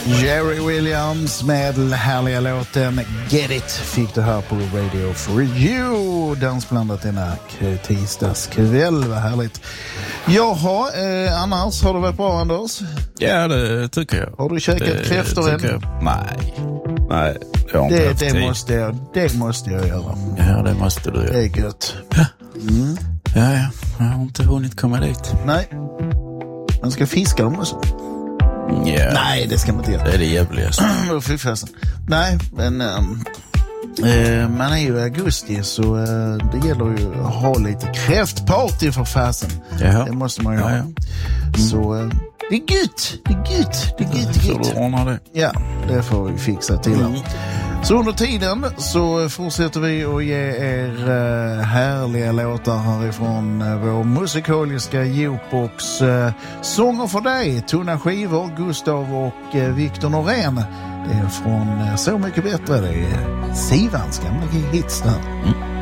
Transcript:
Jerry Williams med den härliga låten Get It fick du här på Radio for You. Dansblandat denna tisdagskväll, vad härligt. Jaha, annars har du varit bra, Anders? Ja, det tycker jag. Har du käkat kräftor än? Nej, jag har inte haft tid. Det måste jag göra. Ja, det måste du göra. Det är gött. Mm. Ja, jag har inte hunnit komma dit. Nej, man ska fiska dem också. Yeah. Nej, det ska man inte göra. Det är det jävligaste. Nej, men man är ju i augusti, så det gäller ju att ha lite kräftparty för fasen. Jaha. Det måste man ju ha. Så det är gött. Det är gött. Så du ordnar det? Ja, det får vi fixa till. Så under tiden så fortsätter vi att ge er härliga låtar härifrån vår musikaliska Jukebox. Sånger för dig, tunna skivor, Gustav och Viktor Norén. Det är från Så mycket bättre, det är Sivans gamla hits där.